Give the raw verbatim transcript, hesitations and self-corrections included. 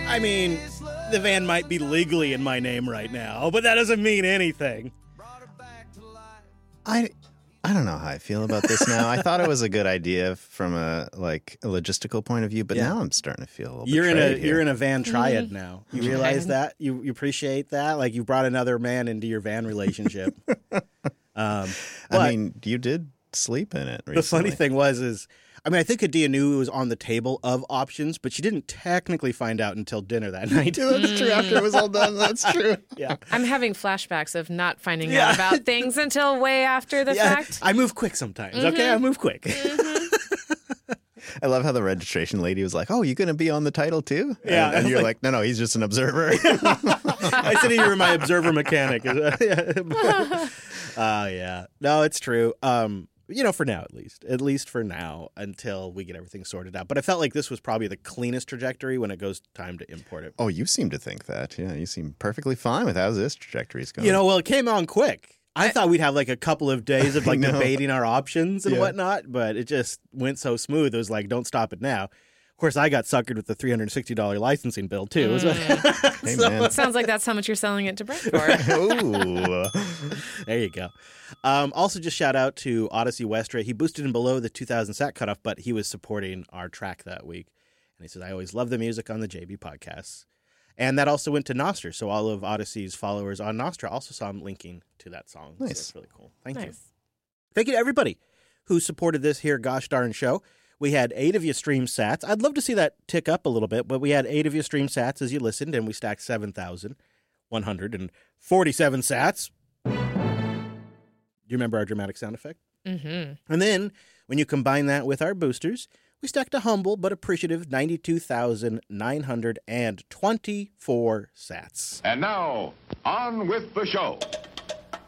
I mean, the van might be legally in my name right now, but that doesn't mean anything. I, I don't know how I feel about this now. I thought it was a good idea from a like a logistical point of view, but Yeah. now I'm starting to feel a little You're in a betrayed here. you're in a van triad Mm-hmm. now. You realize that? You you appreciate that? Like you brought another man into your van relationship. um, but I mean, you did sleep in it recently. the funny thing was is I mean, I think Adia knew it was on the table of options, but she didn't technically find out until dinner that night. That's true. After it was all done, that's true. Yeah. I'm having flashbacks of not finding Yeah. out about things until way after the Yeah, fact. I move quick sometimes. Okay, I move quick. I love how the registration lady was like, "Oh, you going to be on the title too?" And, Yeah, I and was you're like- like, "No, no, he's just an observer." I said you were my observer mechanic. uh, yeah. No, it's true. Um, you know, for now at least. At least for now until we get everything sorted out. But I felt like this was probably the cleanest trajectory when it goes time to import it. Oh, you seem to think that. Yeah, you seem perfectly fine with how this trajectory's going. You know, well, it came on quick. I thought we'd have like a couple of days of I like know. debating our options and Yeah. whatnot, but it just went so smooth. It was like, don't stop it now. Of course, I got suckered with the three hundred sixty dollars licensing bill too. Hey, man. Sounds like that's how much you're selling it to Brett for. Ooh. There you go. Um, also, just shout out to Odyssey Westra. He boosted him below the two thousand sat cutoff, but he was supporting our track that week. And he says, I always love the music on the J B podcasts. And that also went to Nostra. So all of Odyssey's followers on Nostra also saw him linking to that song. So Nice. that's really cool. Thank you. Nice. Thank you to everybody who supported this here gosh darn show. We had eight of you stream sats. I'd love to see that tick up a little bit, but we had eight of you stream sats as you listened, and we stacked seven thousand one hundred forty-seven sats. Do you remember our dramatic sound effect? Mm-hmm. And then when you combine that with our boosters, we stacked a humble but appreciative ninety-two thousand nine hundred twenty-four sats. And now, on with the show.